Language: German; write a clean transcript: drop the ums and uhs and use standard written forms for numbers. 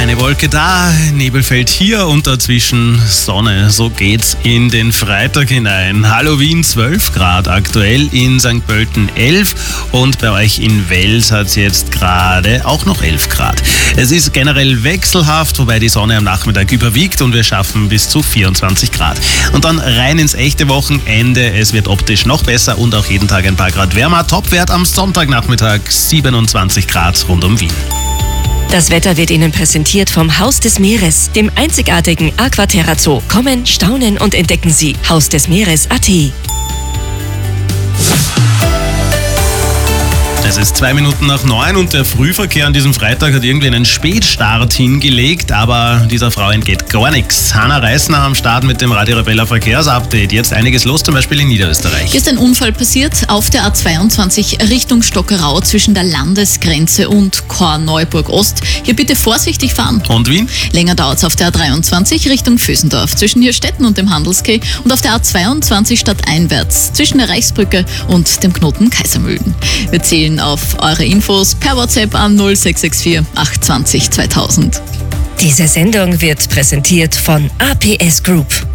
Eine Wolke da, Nebelfeld hier und dazwischen Sonne. So geht's in den Freitag hinein. Hallo Wien, 12 Grad aktuell, in St. Pölten 11 und bei euch in Wels hat es jetzt gerade auch noch 11 Grad. Es ist generell wechselhaft, wobei die Sonne am Nachmittag überwiegt und wir schaffen bis zu 24 Grad. Und dann rein ins echte Wochenende. Es wird optisch noch besser und auch jeden Tag ein paar Grad wärmer. Topwert am Sonntagnachmittag 27 Grad rund um Wien. Das Wetter wird Ihnen präsentiert vom Haus des Meeres, dem einzigartigen Aquaterra Zoo. Kommen, staunen und entdecken Sie hausdesmeeres.at. Es ist 2 Minuten nach 9 und der Frühverkehr an diesem Freitag hat irgendwie einen Spätstart hingelegt, aber dieser Frau entgeht gar nichts. Hanna Reisner am Start mit dem Radio Arabella Verkehrsupdate. Jetzt einiges los, zum Beispiel in Niederösterreich. Hier ist ein Unfall passiert auf der A22 Richtung Stockerau zwischen der Landesgrenze und Korneuburg Ost. Hier bitte vorsichtig fahren. Und Wien? Länger dauert es auf der A23 Richtung Vösendorf zwischen Hirstetten und dem Handelskeh und auf der A22 stadteinwärts zwischen der Reichsbrücke und dem Knoten Kaisermühlen. Wir zählen auf eure Infos per WhatsApp an 0664 820 2000. Diese Sendung wird präsentiert von APS Group.